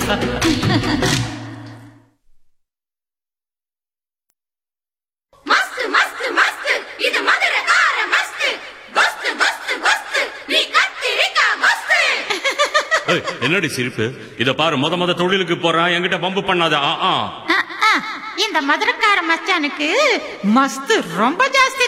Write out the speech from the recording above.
என்னடி சிரிப்பு? இத பாரு, முத தொழிலுக்கு போறான், என்கிட்ட பம்பு பண்ணாத. இந்த மதுரக்கார மச்சானுக்கு மஸ்து ரொம்ப ஜாஸ்தி